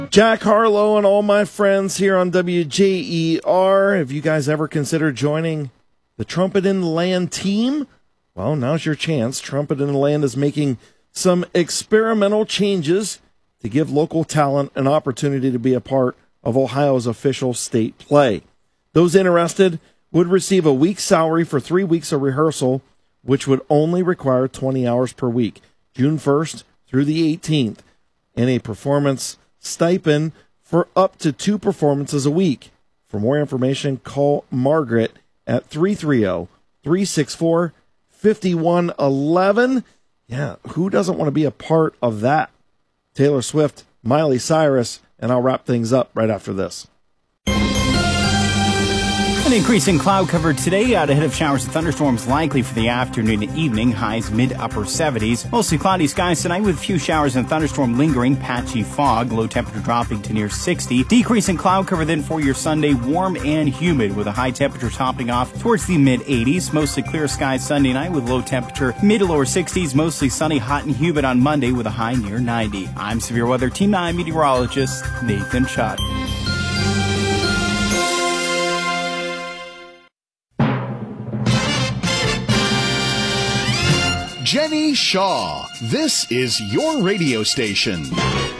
Jack Harlow and all my friends here on WJER. Have you guys ever considered joining the Trumpet in the Land team? Well, now's your chance. Trumpet in the Land is making some experimental changes to give local talent an opportunity to be a part of Ohio's official state play. Those interested would receive a week's salary for 3 weeks of rehearsal, which would only require 20 hours per week, June 1st through the 18th, and a performance stipend for up to 2 performances a week. For more information, call Margaret at 330-364-5111. Yeah, who doesn't want to be a part of that? Taylor Swift, Miley Cyrus, and I'll wrap things up right after this. An increase in cloud cover today, out ahead of showers and thunderstorms likely for the afternoon and evening. Highs mid-upper 70s. Mostly cloudy skies tonight with a few showers and thunderstorm lingering. Patchy fog. Low temperature dropping to near 60. Decrease in cloud cover then for your Sunday. Warm and humid with a high temperature topping off towards the mid-80s. Mostly clear skies Sunday night with low temperature mid to lower 60s. Mostly sunny, hot, and humid on Monday with a high near 90. I'm Severe Weather Team 9 meteorologist Nathan Schott. Jenny Shaw, this is your radio station.